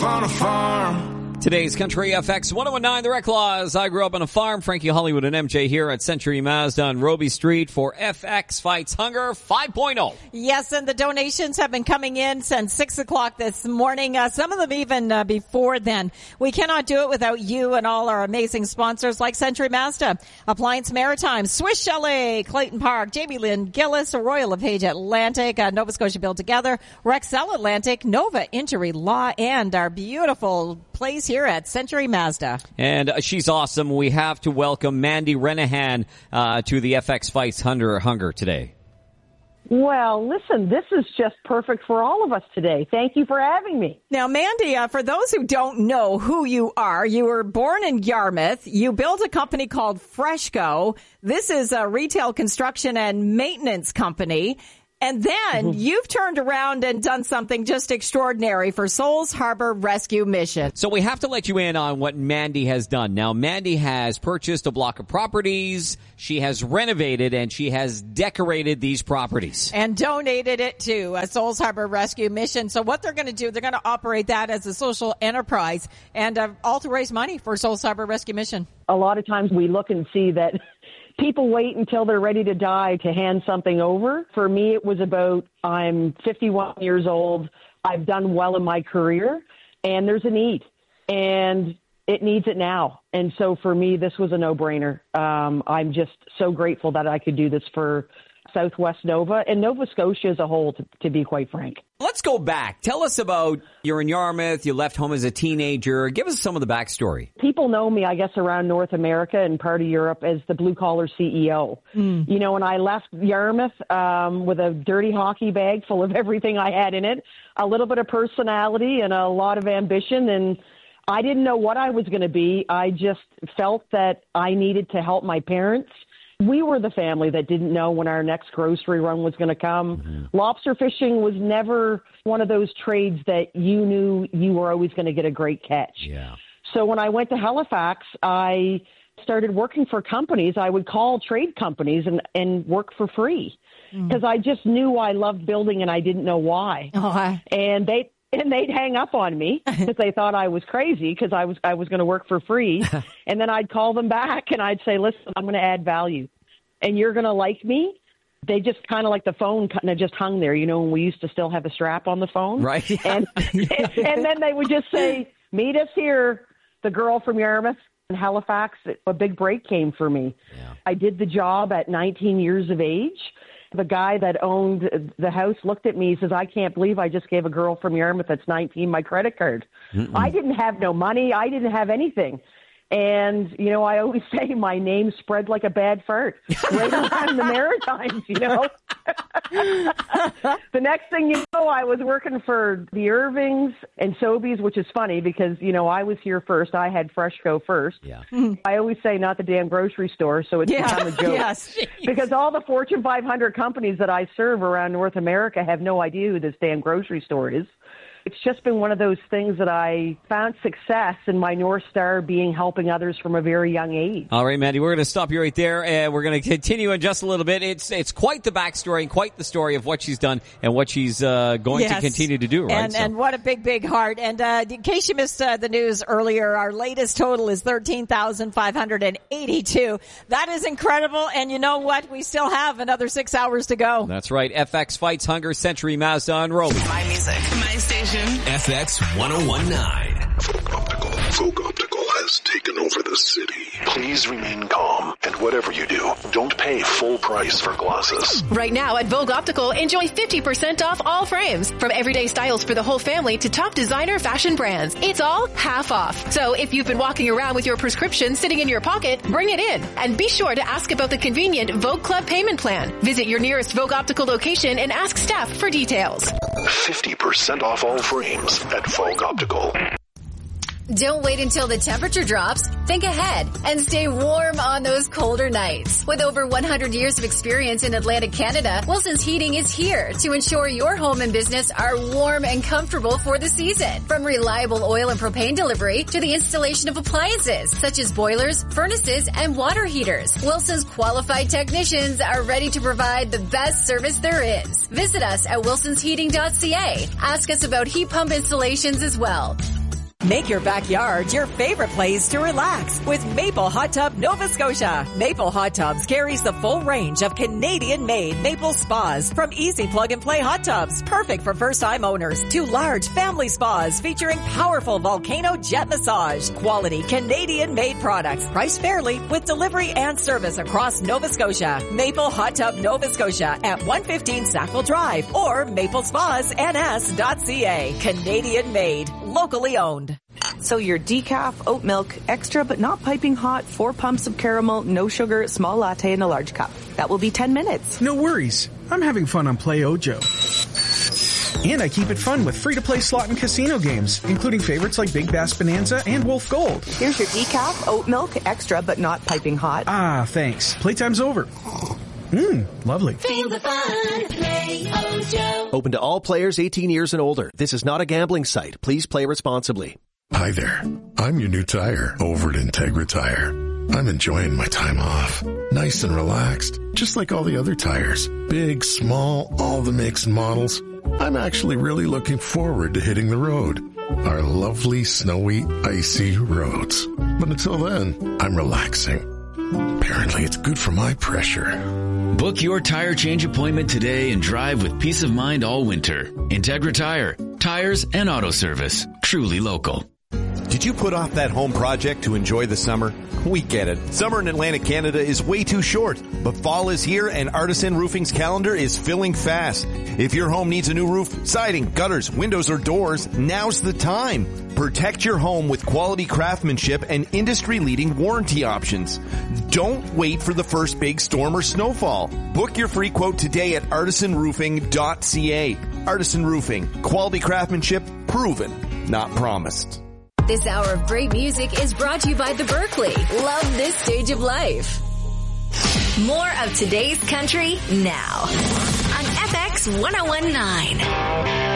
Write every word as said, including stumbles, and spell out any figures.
On a farm. Today's Country F X one oh one nine, The Rec Laws. I grew up on a farm. Frankie Hollywood and M J here at Century Mazda on Roby Street for F X Fights Hunger five point oh. Yes, and the donations have been coming in since six o'clock this morning. Uh, some of them even uh, before then. We cannot do it without you and all our amazing sponsors like Century Mazda, Appliance Maritime, Swiss Chalet, Clayton Park, J B Lynn Gillis, Royal LePage Atlantic, uh, Nova Scotia Built Together, Rexel Atlantic, Nova Injury Law, and our beautiful place here at Century Mazda. And uh, she's awesome. We have to welcome Mandy Renahan uh, to the F X Fights Hunger, Hunger today. Well, listen, this is just perfect for all of us today. Thank you for having me. Now, Mandy, uh, for those who don't know who you are, you were born in Yarmouth. You built a company called Freshco. This is a retail construction and maintenance company. And then you've turned around and done something just extraordinary for Souls Harbor Rescue Mission. So we have to let you in on what Mandy has done. Now, Mandy has purchased a block of properties, she has renovated, and she has decorated these properties. And donated it to a Souls Harbor Rescue Mission. So what they're going to do, they're going to operate that as a social enterprise and uh, all to raise money for Souls Harbor Rescue Mission. A lot of times we look and see that people wait until they're ready to die to hand something over. For me, it was about, I'm fifty-one years old. I've done well in my career, and there's a need, and it needs it now. And so for me, this was a no-brainer. Um, I'm just so grateful that I could do this for Southwest Nova and Nova Scotia as a whole, to, to be quite frank. Let's go back. Tell us about, you're in Yarmouth, you left home as a teenager. Give us some of the backstory. People know me, I guess, around North America and part of Europe as the blue-collar C E O. Mm. You know, when I left Yarmouth um, with a dirty hockey bag full of everything I had in it, a little bit of personality and a lot of ambition, and I didn't know what I was going to be. I just felt that I needed to help my parents. We were the family that didn't know when our next grocery run was going to come. Mm-hmm. Lobster fishing was never one of those trades that you knew you were always going to get a great catch. Yeah. So when I went to Halifax, I started working for companies. I would call trade companies and, and work for free because mm. I just knew I loved building and I didn't know why. Oh, hi. And they and they'd hang up on me because they thought I was crazy because I was I was going to work for free. And then I'd call them back and I'd say, listen, I'm going to add value and you're going to like me. They just kind of like the phone kind of just hung there, you know, when we used to still have a strap on the phone. Right. And, and then they would just say, meet us here, the girl from Yarmouth and Halifax. A big break came for me. Yeah. I did the job at nineteen years of age. The guy that owned the house looked at me, he says, I can't believe I just gave a girl from Yarmouth that's nineteen my credit card. Mm-mm. I didn't have no money. I didn't have anything. And, you know, I always say my name spread like a bad fart right around the Maritimes, you know. The next thing you know, I was working for the Irvings and Sobeys, which is funny because, you know, I was here first. I had Freshco first. Yeah. I always say not the damn grocery store, so it's yeah. become a joke. Yes. Because all the Fortune five hundred companies that I serve around North America have no idea who this damn grocery store is. It's just been one of those things that I found success in my North Star being helping others from a very young age. All right, Mandy, we're going to stop you right there, and we're going to continue in just a little bit. It's it's quite the backstory and quite the story of what she's done and what she's uh, going yes. to continue to do, right? And, so. and what a big, big heart. And uh, in case you missed uh, the news earlier, our latest total is thirteen thousand five hundred eighty-two. That is incredible, and you know what? We still have another six hours to go. That's right. F X Fights Hunger, Century Mazda on Roby. My music, my station. F X one oh one nine. Folk Optical. Folk Optical has taken over the city. Please remain calm, and whatever you do, don't pay full price for glasses. Right now at Vogue Optical, enjoy fifty percent off all frames. From everyday styles for the whole family to top designer fashion brands. It's all half off. So if you've been walking around with your prescription sitting in your pocket, bring it in. And be sure to ask about the convenient Vogue Club payment plan. Visit your nearest Vogue Optical location and ask staff for details. fifty percent off all frames at Vogue Optical. Don't wait until the temperature drops. Think ahead and stay warm on those colder nights. With over one hundred years of experience in Atlantic Canada, Wilson's Heating is here to ensure your home and business are warm and comfortable for the season. From reliable oil and propane delivery to the installation of appliances such as boilers, furnaces, and water heaters, Wilson's qualified technicians are ready to provide the best service there is. Visit us at wilsons heating dot c a. Ask us about heat pump installations as well. Make your backyard your favorite place to relax with Maple Hot Tub Nova Scotia. Maple Hot Tubs carries the full range of Canadian-made maple spas, from easy plug-and-play hot tubs, perfect for first-time owners, to large family spas featuring powerful volcano jet massage. Quality Canadian-made products, priced fairly with delivery and service across Nova Scotia. Maple Hot Tub Nova Scotia at one fifteen Sackville Drive or maple spas n s dot c a. Canadian-made, locally owned. So your decaf, oat milk, extra but not piping hot, four pumps of caramel, no sugar, small latte in a large cup. That will be ten minutes. No worries. I'm having fun on Play Ojo. And I keep it fun with free-to-play slot and casino games, including favorites like Big Bass Bonanza and Wolf Gold. Here's your decaf, oat milk, extra but not piping hot. Ah, thanks. Playtime's over. Mmm, lovely. Feel the fun. Play Ojo. Open to all players eighteen years and older. This is not a gambling site. Please play responsibly. Hi there. I'm your new tire over at Integra Tire. I'm enjoying my time off. Nice and relaxed, just like all the other tires. Big, small, all the makes and models. I'm actually really looking forward to hitting the road. Our lovely, snowy, icy roads. But until then, I'm relaxing. Apparently it's good for my pressure. Book your tire change appointment today and drive with peace of mind all winter. Integra Tire. Tires and auto service. Truly local. Did you put off that home project to enjoy the summer? We get it. Summer in Atlantic Canada is way too short, but fall is here and Artisan Roofing's calendar is filling fast. If your home needs a new roof, siding, gutters, windows, or doors, now's the time. Protect your home with quality craftsmanship and industry-leading warranty options. Don't wait for the first big storm or snowfall. Book your free quote today at artisan roofing dot c a. Artisan Roofing. Quality craftsmanship proven, not promised. This hour of great music is brought to you by The Berkeley. Love this stage of life. More of today's country now on F X one oh one point nine.